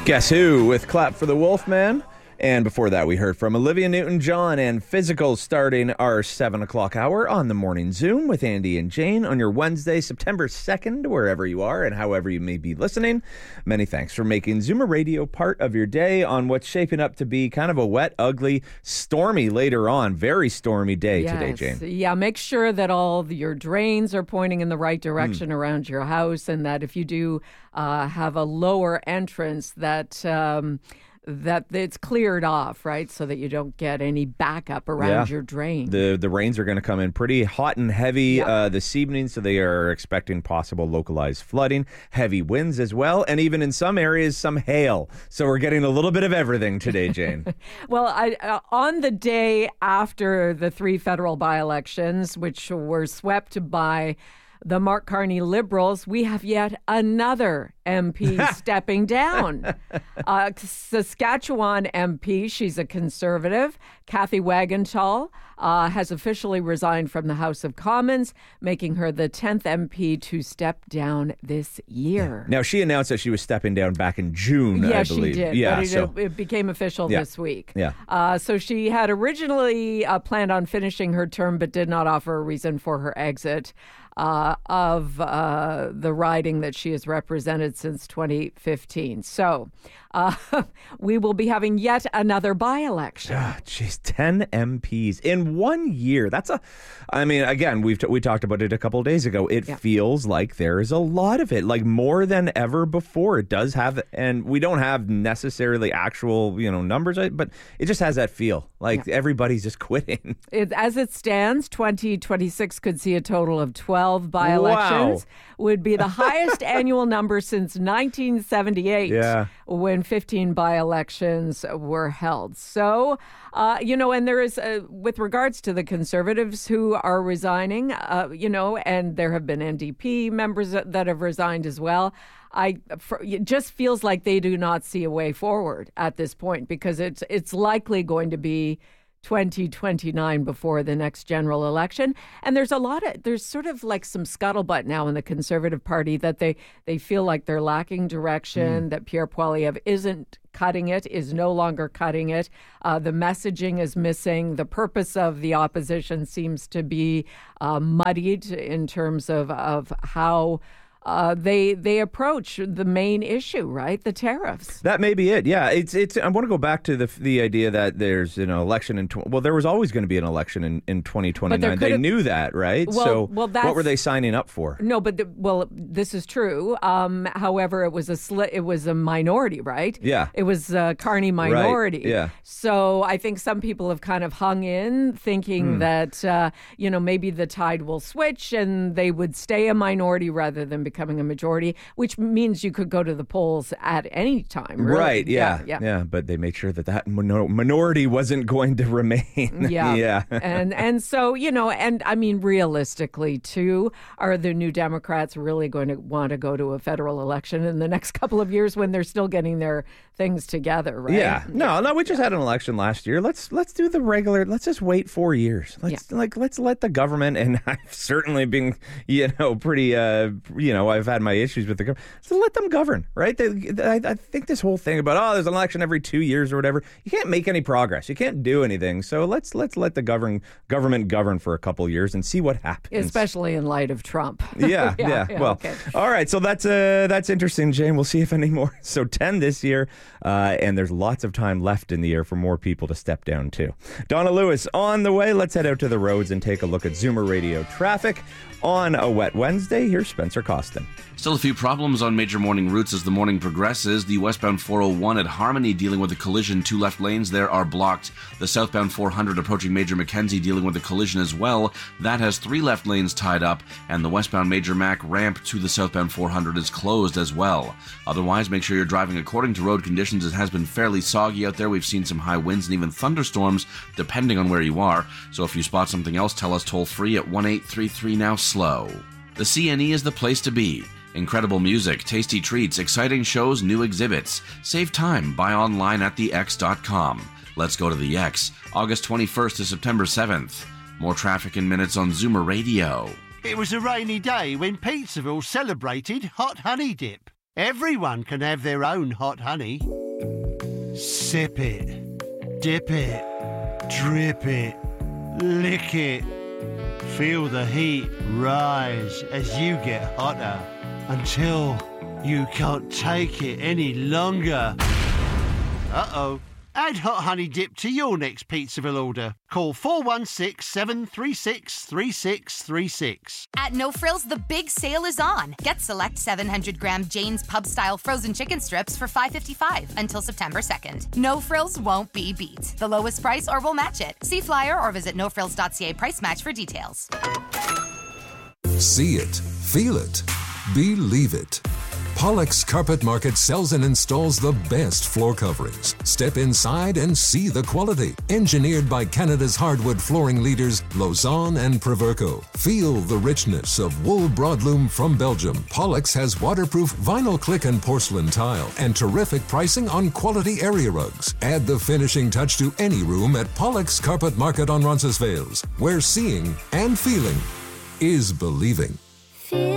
Guess Who with Clap for the Wolfman. And before that, we heard from Olivia Newton-John and Physical, starting our 7 o'clock hour on the Morning Zoom with Andy and Jane on your Wednesday, September 2nd, wherever you are and however you may be listening. Many thanks for making Zoomer Radio part of your day on what's shaping up to be kind of a wet, ugly, stormy later on, very stormy day today, Jane. Yeah, make sure that all your drains are pointing in the right direction around your house, and that if you do have a lower entrance, that it's cleared off, right? So that you don't get any backup around your drain. The rains are going to come in pretty hot and heavy this evening, so they are expecting possible localized flooding, heavy winds as well, and even in some areas, some hail. So we're getting a little bit of everything today, Jane. Well, on the day after the 3 federal by-elections, which were swept by the Mark Carney Liberals, we have yet another MP stepping down. Saskatchewan MP, she's a conservative, Kathy Wagenthal, has officially resigned from the House of Commons, making her the 10th MP to step down this year. Now, she announced that she was stepping down back in June, I believe. She did. Yeah, but it became official this week. Yeah. So she had originally planned on finishing her term, but did not offer a reason for her exit of the riding that she has represented since 2015. So we will be having yet another by-election. Geez, 10 MPs in 1 year. Again, we talked about it a couple of days ago. It feels like there is a lot of it, like more than ever before. It does have, and we don't have necessarily actual, numbers, but it just has that feel like everybody's just quitting. As it stands, 2026 could see a total of 12 by-elections. Would be the highest annual number since 1978, when 15 by-elections were held. So, and there is, with regards to the Conservatives who are resigning, and there have been NDP members that have resigned as well. It just feels like they do not see a way forward at this point, because it's likely going to be 2029 before the next general election. And there's sort of like some scuttlebutt now in the Conservative Party that they feel like they're lacking direction, that Pierre Poilievre isn't cutting it, is no longer cutting it. The messaging is missing. The purpose of the opposition seems to be muddied in terms of how they approach the main issue, right? The tariffs. That may be it. Yeah, it's. I want to go back to the idea that there's an election there was always going to be an election in 2029. They knew that, right? What were they signing up for? No, but this is true. However, it was a minority, right? Yeah, it was a Carney minority. Right. Yeah. So I think some people have kind of hung in, thinking that maybe the tide will switch and they would stay a minority rather than becoming a majority, which means you could go to the polls at any time. Really. Right, yeah. But they made sure that minority wasn't going to remain. Yeah. And so, and I mean, realistically, too, are the New Democrats really going to want to go to a federal election in the next couple of years when they're still getting their things together, right? Yeah. No, we just had an election last year. Let's do the regular, let's just wait 4 years. Let's let the government, and I've certainly been, pretty, I've had my issues with the government. So let them govern, right? I think this whole thing about, there's an election every 2 years or whatever, you can't make any progress. You can't do anything. So let's let the government govern for a couple of years and see what happens. Especially in light of Trump. Yeah. Well, okay. All right. So that's interesting, Jane. We'll see if any more. So 10 this year, and there's lots of time left in the year for more people to step down too. Donna Lewis on the way. Let's head out to the roads and take a look at Zoomer Radio traffic. On a wet Wednesday, here's Spencer Costin. Still a few problems on major morning routes as the morning progresses. The westbound 401 at Harmony dealing with a collision. 2 left lanes there are blocked. The southbound 400 approaching Major Mackenzie dealing with a collision as well. That has 3 left lanes tied up. And the westbound Major Mac ramp to the southbound 400 is closed as well. Otherwise, make sure you're driving according to road conditions. It has been fairly soggy out there. We've seen some high winds and even thunderstorms depending on where you are. So if you spot something else, tell us toll free at 1-833 now slow. The CNE is the place to be. Incredible music, tasty treats, exciting shows, new exhibits. Save time. Buy online at thex.com. Let's go to the X. August 21st to September 7th. More traffic in minutes on Zoomer Radio. It was a rainy day when Pizzaville celebrated Hot Honey Dip. Everyone can have their own hot honey. Sip it, dip it, drip it, lick it. Feel the heat rise as you get hotter until you can't take it any longer. Uh-oh. Add hot honey dip to your next Pizzaville order. Call 416-736-3636. At No Frills, the big sale is on. Get select 700-gram Jane's Pub-style frozen chicken strips for $5.55 until September 2nd. No Frills won't be beat. The lowest price or we'll match it. See flyer or visit nofrills.ca price match for details. See it, feel it, believe it. Pollock's Carpet Market sells and installs the best floor coverings. Step inside and see the quality. Engineered by Canada's hardwood flooring leaders, Lausanne and Proverco. Feel the richness of wool broadloom from Belgium. Pollock's has waterproof vinyl click and porcelain tile and terrific pricing on quality area rugs. Add the finishing touch to any room at Pollock's Carpet Market on Roncesvalles, where seeing and feeling is believing.